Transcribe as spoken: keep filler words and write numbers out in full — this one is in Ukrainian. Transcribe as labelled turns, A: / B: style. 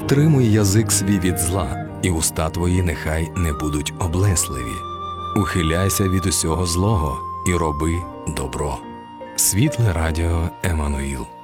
A: Утримуй язик свій від зла, і уста твої нехай не будуть облесливі. Ухиляйся від усього злого і роби добро. Світле радіо Еммануїл.